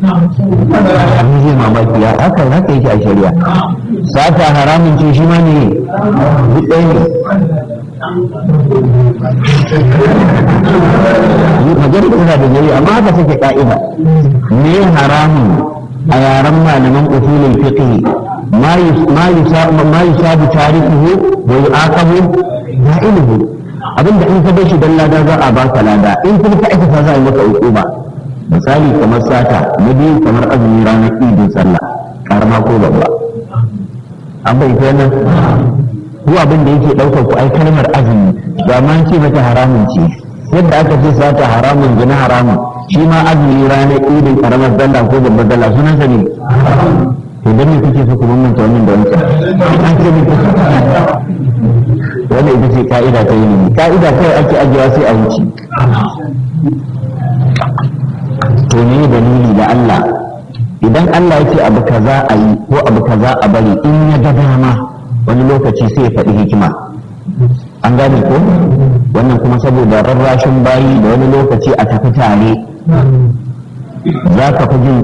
abin zai mamaki ya haka yake a shari'a. Sata haramun ce shi ma ne duk ɗaya ne. Majalis suna da jari amma haka take ka'ida. Me haramun a yaren malaman usulul fiqh ma yusabu tarihuhu wa yu'aqabu fa'iluhu. Abinda in ka bar shi dan lada za a baka lada, in kuma ka aikata za a yi maka hukuma. Misali kamar sata, na biyu kamar azumi ranar idin sallah, karama ko babba. An bai kenan ko abin da yake ɗaukar ku ai kalmar azumi ba ma ce mata haramun ce, yadda aka ce sata haramun gina haramun, shi ma azumi ranar idin karamar sallah ko babbar sallah sunan sa ne. To dan ne kuke so ku bambanta wannan da wancan? An ce ne wannan ita ce ka'ida ta ilimi, ka'ida kawai ake ajiyewa sai a wuce. To ne dalili da Allah idan Allah ya ce abu kaza a yi ko abu kaza a bari, in ya ga dama wani lokaci sai ya faɗi hikima. An gane ko wannan kuma saboda rarrashin bayi da wani lokaci a tafi tare za ka fi jin